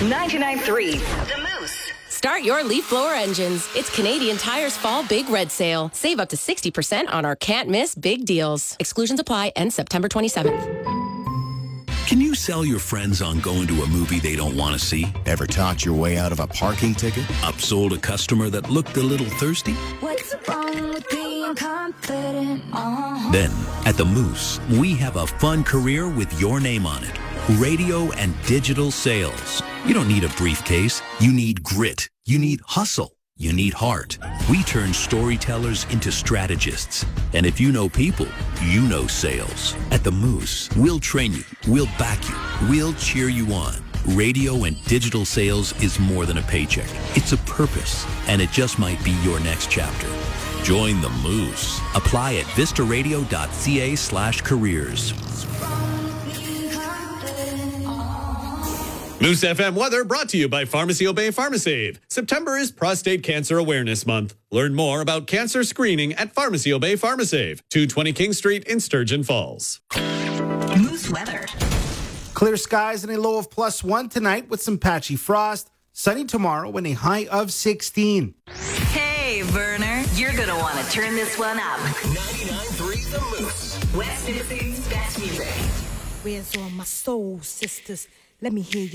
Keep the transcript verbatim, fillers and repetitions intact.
ninety-nine point three The Moose. Start your leaf blower engines. It's Canadian Tire's Fall Big Red Sale. Save up to sixty percent on our can't-miss big deals. Exclusions apply. End September twenty-seventh. Can you sell your friends on going to a movie they don't want to see? Ever talked your way out of a parking ticket? Upsold a customer that looked a little thirsty? What's wrong with being confident? Uh-huh. Then, at the Moose, we have a fun career with your name on it. Radio and digital sales. You don't need a briefcase. You need grit. You need hustle. You need heart. We turn storytellers into strategists. And if you know people, you know sales. At the Moose, we'll train you. We'll back you. We'll cheer you on. Radio and digital sales is more than a paycheck. It's a purpose. And it just might be your next chapter. Join the Moose. Apply at vistaradio.ca slash careers. Moose F M weather brought to you by Pharmacy Obey PharmaSave. September is Prostate Cancer Awareness Month. Learn more about cancer screening at Pharmacy Obey PharmaSave, two twenty King Street in Sturgeon Falls. Moose weather. Clear skies and a low of plus one tonight with some patchy frost. Sunny tomorrow and a high of sixteen. Hey, Werner, you're going to want to turn this one up. ninety-nine point three The Moose. West Tennessee best music. Where's all my soul sisters? Let me hear you.